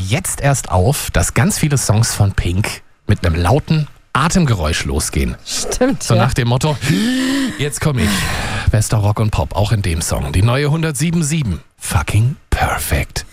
jetzt erst auf, dass ganz viele Songs von Pink mit einem lauten Atemgeräusch losgehen. Stimmt, So nach dem Motto, jetzt komme ich. Bester Rock und Pop, auch in dem Song. Die neue 107.7. Fucking perfect.